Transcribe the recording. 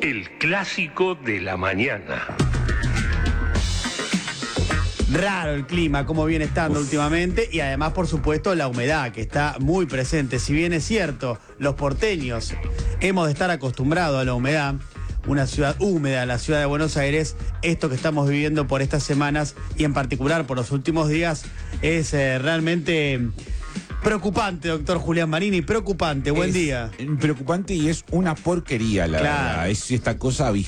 El clásico de la mañana. Raro el clima, como viene estando últimamente, y además, por supuesto, la humedad, que está muy presente. Si bien es cierto, los porteños hemos de estar acostumbrados a la humedad, una ciudad húmeda, la ciudad de Buenos Aires, esto que estamos viviendo por estas semanas, y en particular por los últimos días, es realmente preocupante, doctor Julián Marini, preocupante. Buen día. Preocupante y es una porquería, la verdad. Es esta cosa